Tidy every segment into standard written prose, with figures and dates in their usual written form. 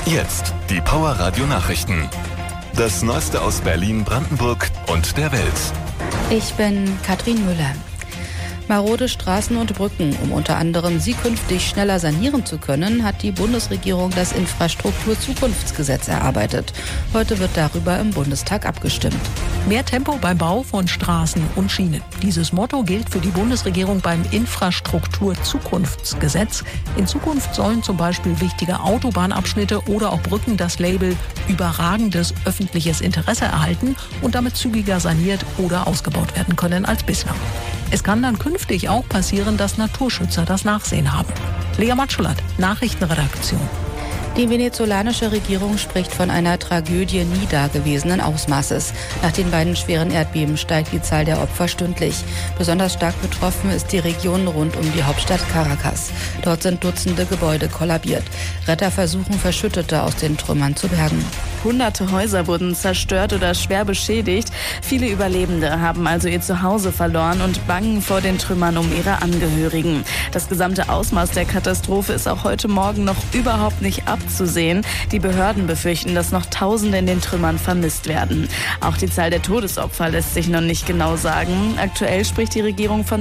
Jetzt die Power Radio Nachrichten. Das Neueste aus Berlin, Brandenburg und der Welt. Ich bin Katrin Müller. Marode Straßen und Brücken. Um unter anderem sie künftig schneller sanieren zu können, hat die Bundesregierung das Infrastrukturzukunftsgesetz erarbeitet. Heute wird darüber im Bundestag abgestimmt. Mehr Tempo beim Bau von Straßen und Schienen. Dieses Motto gilt für die Bundesregierung beim Infrastrukturzukunftsgesetz. In Zukunft sollen zum Beispiel wichtige Autobahnabschnitte oder auch Brücken das Label überragendes öffentliches Interesse erhalten und damit zügiger saniert oder ausgebaut werden können als bislang. Es kann dann künftig auch passieren, dass Naturschützer das Nachsehen haben. Lea Matschulat, Nachrichtenredaktion. Die venezolanische Regierung spricht von einer Tragödie nie dagewesenen Ausmaßes. Nach den beiden schweren Erdbeben steigt die Zahl der Opfer stündlich. Besonders stark betroffen ist die Region rund um die Hauptstadt Caracas. Dort sind Dutzende Gebäude kollabiert. Retter versuchen, Verschüttete aus den Trümmern zu bergen. Hunderte Häuser wurden zerstört oder schwer beschädigt. Viele Überlebende haben also ihr Zuhause verloren und bangen vor den Trümmern um ihre Angehörigen. Das gesamte Ausmaß der Katastrophe ist auch heute Morgen noch überhaupt nicht abzusehen. Die Behörden befürchten, dass noch Tausende in den Trümmern vermisst werden. Auch die Zahl der Todesopfer lässt sich noch nicht genau sagen. Aktuell spricht die Regierung von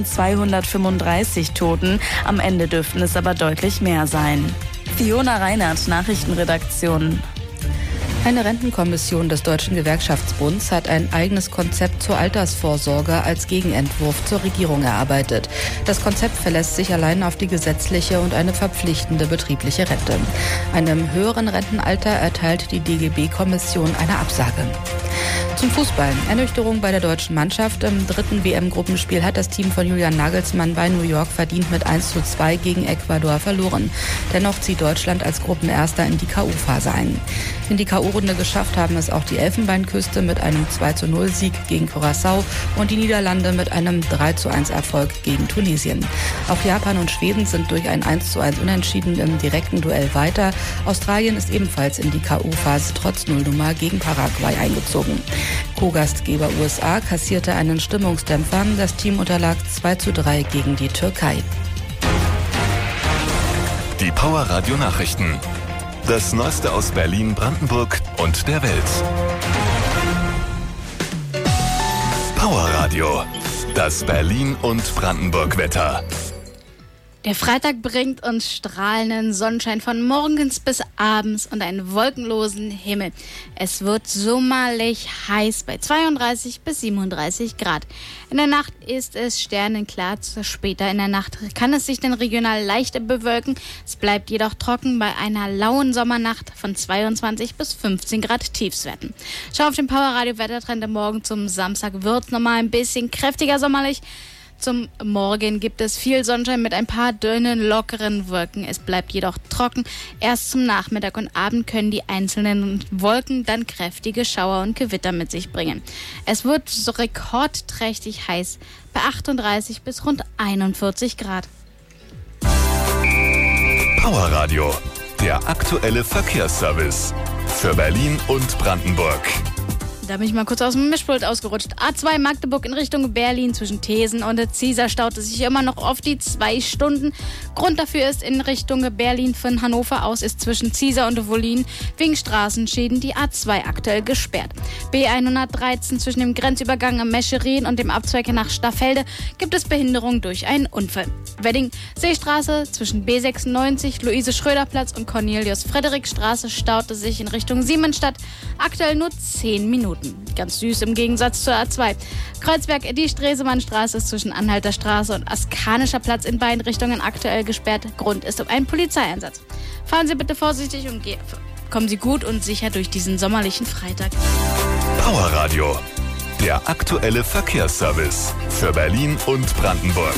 235 Toten. Am Ende dürften es aber deutlich mehr sein. Fiona Reinhardt, Nachrichtenredaktion. Eine Rentenkommission des Deutschen Gewerkschaftsbunds hat ein eigenes Konzept zur Altersvorsorge als Gegenentwurf zur Regierung erarbeitet. Das Konzept verlässt sich allein auf die gesetzliche und eine verpflichtende betriebliche Rente. Einem höheren Rentenalter erteilt die DGB-Kommission eine Absage. Zum Fußball. Ernüchterung bei der deutschen Mannschaft. Im dritten WM-Gruppenspiel hat das Team von Julian Nagelsmann bei New York verdient mit 1:2 gegen Ecuador verloren. Dennoch zieht Deutschland als Gruppenerster in die K.O.-Phase ein. In die K.O.-Runde geschafft haben es auch die Elfenbeinküste mit einem 2:0-Sieg gegen Curaçao und die Niederlande mit einem 3:1-Erfolg gegen Tunesien. Auch Japan und Schweden sind durch ein 1:1 Unentschieden im direkten Duell weiter. Australien ist ebenfalls in die K.O.-Phase trotz Nullnummer gegen Paraguay eingezogen. Co-Gastgeber USA kassierte einen Stimmungsdämpfer. Das Team unterlag 2:3 gegen die Türkei. Die Power Radio Nachrichten. Das Neueste aus Berlin, Brandenburg und der Welt. Power Radio. Das Berlin- und Brandenburg-Wetter. Der Freitag bringt uns strahlenden Sonnenschein von morgens bis abends und einen wolkenlosen Himmel. Es wird sommerlich heiß bei 32 bis 37 Grad. In der Nacht ist es sternenklar. Später in der Nacht kann es sich dann regional leicht bewölken. Es bleibt jedoch trocken bei einer lauen Sommernacht von 22 bis 15 Grad Tiefstwerten. Schau auf den Powerradio Wettertrend. Morgen zum Samstag wird es nochmal ein bisschen kräftiger sommerlich. Zum Morgen gibt es viel Sonnenschein mit ein paar dünnen, lockeren Wolken. Es bleibt jedoch trocken. Erst zum Nachmittag und Abend können die einzelnen Wolken dann kräftige Schauer und Gewitter mit sich bringen. Es wird so rekordträchtig heiß bei 38 bis rund 41 Grad. Power Radio, der aktuelle Verkehrsservice für Berlin und Brandenburg. Da bin ich mal kurz aus dem Mischpult ausgerutscht. A2 Magdeburg in Richtung Berlin zwischen Thesen und Ziesar staut es sich immer noch auf die 2 Stunden. Grund dafür ist in Richtung Berlin von Hannover aus ist zwischen Ziesar und Wollin wegen Straßenschäden die A2 aktuell gesperrt. B113 zwischen dem Grenzübergang am Mescherin und dem Abzweig nach Staffelde gibt es Behinderung durch einen Unfall. Wedding Seestraße zwischen B96, Luise-Schröder-Platz und Cornelius-Frederik-Straße staut es sich in Richtung Siemensstadt. Aktuell nur 10 Minuten. Ganz süß im Gegensatz zur A2. Kreuzberg, die Stresemannstraße ist zwischen Anhalter Straße und Askanischer Platz in beiden Richtungen aktuell gesperrt. Grund ist ein Polizeieinsatz. Fahren Sie bitte vorsichtig und kommen Sie gut und sicher durch diesen sommerlichen Freitag. Power Radio, der aktuelle Verkehrsservice für Berlin und Brandenburg.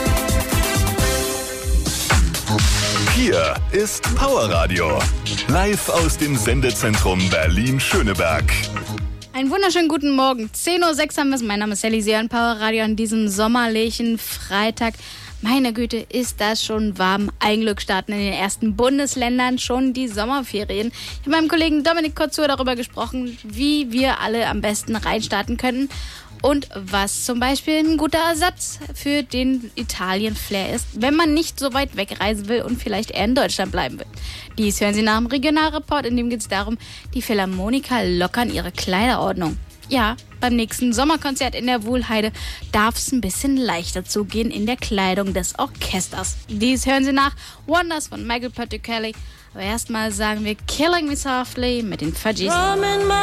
Hier ist Power Radio, live aus dem Sendezentrum Berlin-Schöneberg. Einen wunderschönen guten Morgen. 10:06 Uhr haben wir es. Mein Name ist Sally Sean, Power Radio an diesem sommerlichen Freitag. Meine Güte, ist das schon warm. Ein Glück starten in den ersten Bundesländern schon die Sommerferien. Ich habe mit meinem Kollegen Dominik Kotzur darüber gesprochen, wie wir alle am besten reinstarten können. und was zum Beispiel ein guter Ersatz für den Italien-Flair ist, wenn man nicht so weit wegreisen will und vielleicht eher in Deutschland bleiben will. Dies hören Sie nach dem Regionalreport, in dem geht es darum, die Philharmoniker lockern ihre Kleiderordnung. Ja, beim nächsten Sommerkonzert in der Wuhlheide darf es ein bisschen leichter zugehen in der Kleidung des Orchesters. Dies hören Sie nach Wonders von Michael Pattuccelli. Aber erstmal sagen wir Killing Me Softly mit den Fudgies.